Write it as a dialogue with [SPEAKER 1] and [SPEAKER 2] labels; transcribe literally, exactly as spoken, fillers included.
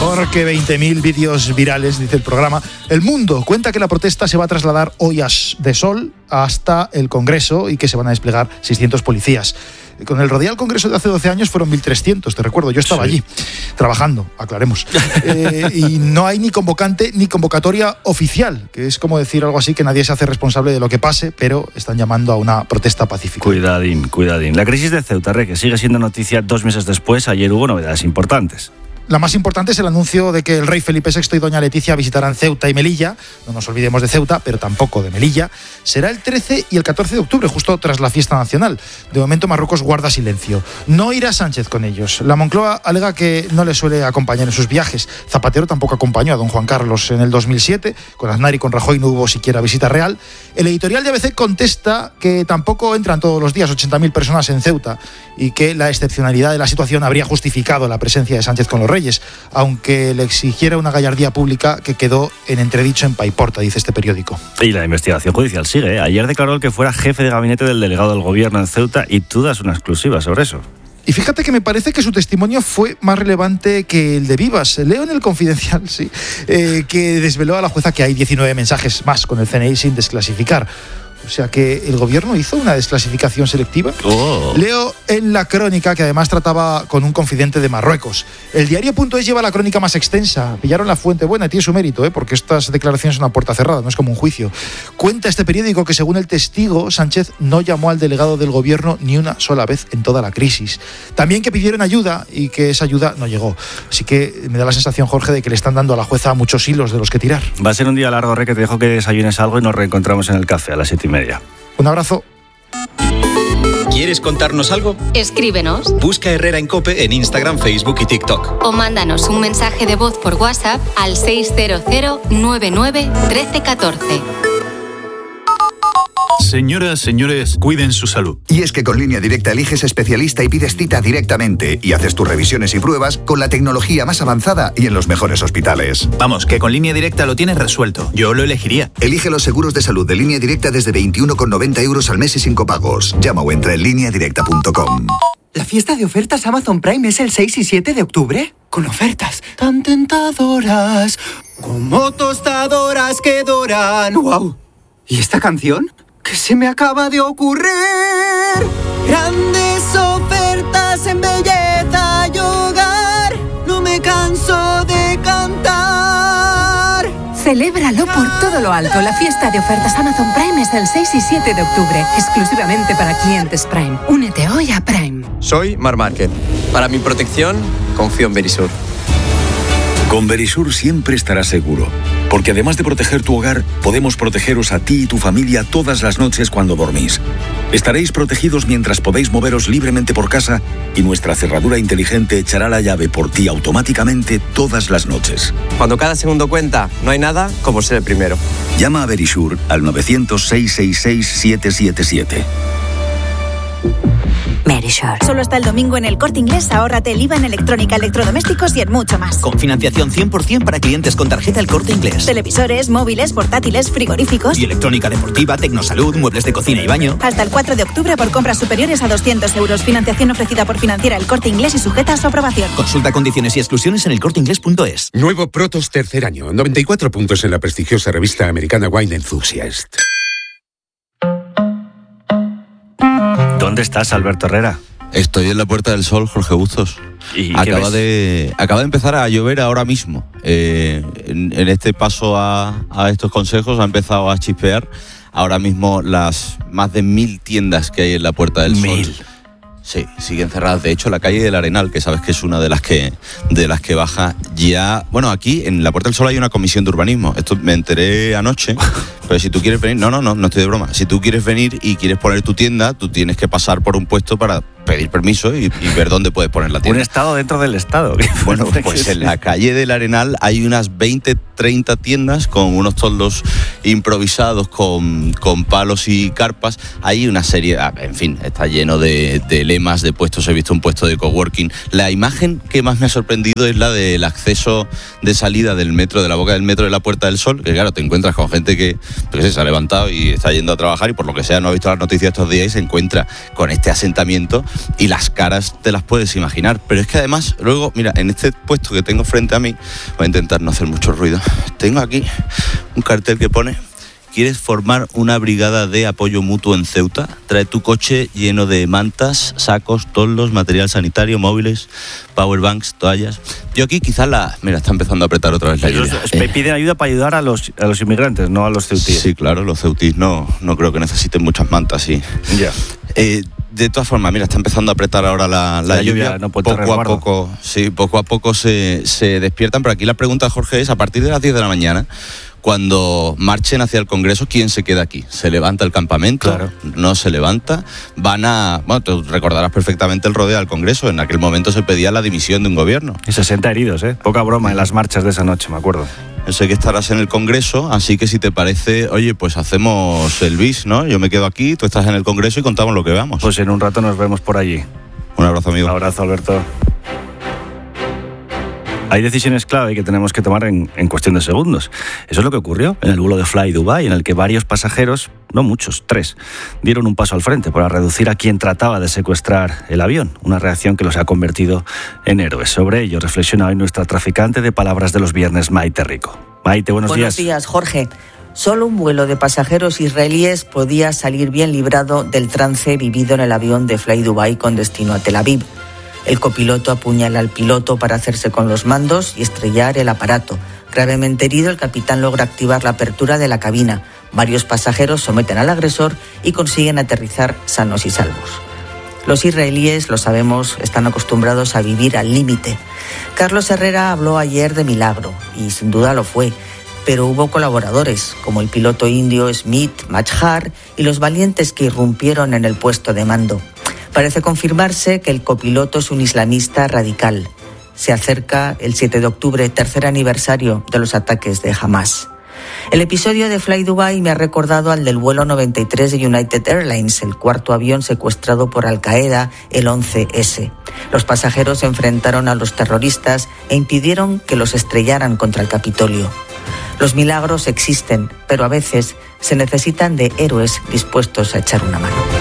[SPEAKER 1] Mejor que veinte mil vídeos virales, dice el programa. El Mundo cuenta que la protesta se va a trasladar hoy de Sol hasta el Congreso y que se van a desplegar seiscientos policías. Con el Rodial Congreso de hace doce años fueron mil trescientos, te recuerdo, yo estaba sí. allí, trabajando, aclaremos. Eh, y no hay ni convocante ni convocatoria oficial, que es como decir algo así que nadie se hace responsable de lo que pase, pero están llamando a una protesta pacífica.
[SPEAKER 2] Cuidadín, cuidadín. La crisis de Ceuta, Re, que sigue siendo noticia dos meses después, ayer hubo novedades importantes.
[SPEAKER 1] La más importante es el anuncio de que el rey Felipe sexto y doña Leticia visitarán Ceuta y Melilla. No nos olvidemos de Ceuta, pero tampoco de Melilla. Será el trece y el catorce de octubre, justo tras la fiesta nacional. De momento Marruecos guarda silencio. No irá Sánchez con ellos. La Moncloa alega que no le suele acompañar en sus viajes. Zapatero tampoco acompañó a don Juan Carlos en el dos mil siete. Con Aznar y con Rajoy no hubo siquiera visita real. El editorial de A B C contesta que tampoco entran todos los días ochenta mil personas en Ceuta y que la excepcionalidad de la situación habría justificado la presencia de Sánchez con los Reyes, aunque le exigiera una gallardía pública que quedó en entredicho en Paiporta, dice este periódico.
[SPEAKER 2] Y la investigación judicial sigue, ¿eh? Ayer declaró el que fuera jefe de gabinete del delegado del gobierno en Ceuta y tú das una exclusiva sobre eso.
[SPEAKER 1] Y fíjate que me parece que su testimonio fue más relevante que el de Vivas. Leo en el Confidencial, sí, eh, que desveló a la jueza que hay diecinueve mensajes más con el C N I sin desclasificar. O sea que el gobierno hizo una desclasificación selectiva.
[SPEAKER 2] Oh.
[SPEAKER 1] Leo en la crónica, que además trataba con un confidente de Marruecos. El diario.es lleva la crónica más extensa. Pillaron la fuente buena y tiene su mérito, ¿eh? Porque estas declaraciones son a puerta cerrada, no es como un juicio. Cuenta este periódico que según el testigo, Sánchez no llamó al delegado del gobierno ni una sola vez en toda la crisis. También que pidieron ayuda y que esa ayuda no llegó. Así que me da la sensación, Jorge, de que le están dando a la jueza muchos hilos de los que tirar.
[SPEAKER 2] Va a ser un día largo, Re, que te dejo que desayunes algo y nos reencontramos en el café a las siete y media.
[SPEAKER 1] Un abrazo.
[SPEAKER 3] ¿Quieres contarnos algo?
[SPEAKER 4] Escríbenos.
[SPEAKER 3] Busca Herrera en COPE en Instagram, Facebook y TikTok.
[SPEAKER 4] O mándanos un mensaje de voz por WhatsApp al seis cero cero nueve nueve uno tres uno cuatro.
[SPEAKER 5] Señoras, señores, cuiden su salud.
[SPEAKER 6] Y es que con Línea Directa eliges especialista y pides cita directamente y haces tus revisiones y pruebas con la tecnología más avanzada y en los mejores hospitales.
[SPEAKER 5] Vamos, que con Línea Directa lo tienes resuelto. Yo lo elegiría.
[SPEAKER 6] Elige los seguros de salud de Línea Directa desde veintiuno con noventa euros al mes y sin copagos. Llama o entra en línea directa punto com.
[SPEAKER 7] ¿La fiesta de ofertas Amazon Prime es el seis y siete de octubre? Con ofertas tan tentadoras como tostadoras que doran. ¡Wow! ¿Y esta canción? ¿Qué se me acaba de ocurrir? Grandes ofertas en belleza y hogar. No me canso de cantar.
[SPEAKER 8] Celébralo por todo lo alto. La fiesta de ofertas Amazon Prime es el seis y siete de octubre, exclusivamente para clientes Prime. Únete hoy a Prime.
[SPEAKER 9] Soy Mar Márquez. Para mi protección, confío en Verisur.
[SPEAKER 10] Con Verisur siempre estarás seguro, porque además de proteger tu hogar, podemos protegeros a ti y tu familia todas las noches cuando dormís. Estaréis protegidos mientras podéis moveros libremente por casa y nuestra cerradura inteligente echará la llave por ti automáticamente todas las noches.
[SPEAKER 9] Cuando cada segundo cuenta, no hay nada como ser el primero.
[SPEAKER 10] Llama a Verisur al novecientos, seiscientos sesenta y seis, siete siete siete.
[SPEAKER 11] Verisur. Solo hasta el domingo en El Corte Inglés, ahórrate el I V A en electrónica, electrodomésticos y en mucho más.
[SPEAKER 12] Con financiación cien por ciento para clientes con tarjeta El Corte Inglés.
[SPEAKER 11] Televisores, móviles, portátiles, frigoríficos.
[SPEAKER 12] Y electrónica deportiva, tecnosalud, muebles de cocina y baño.
[SPEAKER 11] Hasta el cuatro de octubre por compras superiores a doscientos euros. Financiación ofrecida por Financiera El Corte Inglés y sujeta a su aprobación.
[SPEAKER 12] Consulta condiciones y exclusiones en el corte inglés punto es.
[SPEAKER 13] Nuevo Protos tercer año. noventa y cuatro puntos en la prestigiosa revista americana Wine Enthusiast.
[SPEAKER 2] ¿Dónde estás, Alberto Herrera?
[SPEAKER 14] Estoy en la Puerta del Sol, Jorge Bustos.
[SPEAKER 2] ¿Y
[SPEAKER 14] acaba de acaba de empezar a llover ahora mismo. Eh, en, en este paso a, a estos consejos ha empezado a chispear. Ahora mismo las más de mil tiendas que hay en la Puerta del Sol.
[SPEAKER 2] Mil.
[SPEAKER 14] Sí, siguen cerradas. De hecho, la calle del Arenal, que sabes que es una de las que de las que baja ya... Bueno, aquí en la Puerta del Sol hay una comisión de urbanismo. Esto me enteré anoche. Pero si tú quieres venir... No, no, no, no estoy de broma. Si tú quieres venir y quieres poner tu tienda, tú tienes que pasar por un puesto para pedir permiso y, y ver dónde puedes poner la tienda.
[SPEAKER 2] Un estado dentro del estado.
[SPEAKER 14] Bueno, pues en la calle del Arenal hay unas veinte, treinta tiendas con unos toldos improvisados con, con palos y carpas. Hay una serie... En fin, está lleno de, de lemas, de puestos. He visto un puesto de coworking. La imagen que más me ha sorprendido es la del acceso acceso de salida del metro, de la boca del metro de la Puerta del Sol, que claro, te encuentras con gente que, que se ha levantado y está yendo a trabajar y por lo que sea no ha visto las noticias estos días y se encuentra con este asentamiento y las caras te las puedes imaginar. Pero es que además, luego, mira, en este puesto que tengo frente a mí, voy a intentar no hacer mucho ruido, tengo aquí un cartel que pone: ¿quieres formar una brigada de apoyo mutuo en Ceuta? Trae tu coche lleno de mantas, sacos, toldos, material sanitario, móviles, powerbanks, toallas. Yo aquí quizás la... Mira, está empezando a apretar otra vez la lluvia.
[SPEAKER 2] Me piden ayuda para ayudar a los, a los inmigrantes, no a los ceutíes.
[SPEAKER 14] Sí, claro, los ceutíes no, no creo que necesiten muchas mantas, sí.
[SPEAKER 2] Ya.
[SPEAKER 14] Eh, de todas formas, mira, está empezando a apretar ahora la, la, la lluvia. lluvia no poco a poco, sí, poco a poco se, se despiertan. Pero aquí la pregunta, Jorge, es: a partir de las diez de la mañana, cuando marchen hacia el Congreso, ¿quién se queda aquí? ¿Se levanta el campamento?
[SPEAKER 2] Claro.
[SPEAKER 14] ¿No se levanta? Van a... Bueno, tú recordarás perfectamente el rodeo al Congreso. En aquel momento se pedía la dimisión de un gobierno.
[SPEAKER 2] Y sesenta heridos, ¿eh? Poca broma en las marchas de esa noche, me acuerdo.
[SPEAKER 14] Yo sé que estarás en el Congreso, así que si te parece, oye, pues hacemos el bis, ¿no? Yo me quedo aquí, tú estás en el Congreso y contamos lo que veamos.
[SPEAKER 2] Pues en un rato nos vemos por allí.
[SPEAKER 14] Un abrazo, amigo.
[SPEAKER 2] Un abrazo, Alberto. Hay decisiones clave que tenemos que tomar en, en cuestión de segundos. Eso es lo que ocurrió en el vuelo de Fly Dubai, en el que varios pasajeros, no muchos, tres, dieron un paso al frente para reducir a quien trataba de secuestrar el avión. Una reacción que los ha convertido en héroes. Sobre ello reflexiona hoy nuestra traficante de palabras de los viernes, Maite Rico. Maite, buenos,
[SPEAKER 15] buenos días. Buenos días, Jorge. Solo un vuelo de pasajeros israelíes podía salir bien librado del trance vivido en el avión de Fly Dubai con destino a Tel Aviv. El copiloto apuñala al piloto para hacerse con los mandos y estrellar el aparato. Gravemente herido, el capitán logra activar la apertura de la cabina. Varios pasajeros someten al agresor y consiguen aterrizar sanos y salvos. Los israelíes, lo sabemos, están acostumbrados a vivir al límite. Carlos Herrera habló ayer de milagro, y sin duda lo fue. Pero hubo colaboradores, como el piloto indio Smith Majhar y los valientes que irrumpieron en el puesto de mando. Parece confirmarse que el copiloto es un islamista radical. Se acerca el siete de octubre, tercer aniversario de los ataques de Hamas. El episodio de Fly Dubai me ha recordado al del vuelo noventa y tres de United Airlines, el cuarto avión secuestrado por Al-Qaeda, el once ese. Los pasajeros se enfrentaron a los terroristas e impidieron que los estrellaran contra el Capitolio. Los milagros existen, pero a veces se necesitan de héroes dispuestos a echar una mano.